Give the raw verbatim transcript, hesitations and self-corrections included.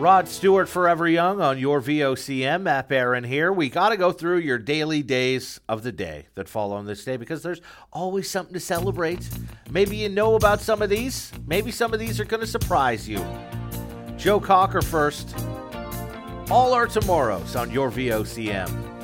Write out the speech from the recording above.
Rod Stewart, Forever Young on your V O C M. Matt Barron here. We got to go through your daily days of the day that fall on this day because there's always something to celebrate. Maybe you know about some of these. Maybe some of these are going to surprise you. Joe Cocker first. All our tomorrows on your V O C M.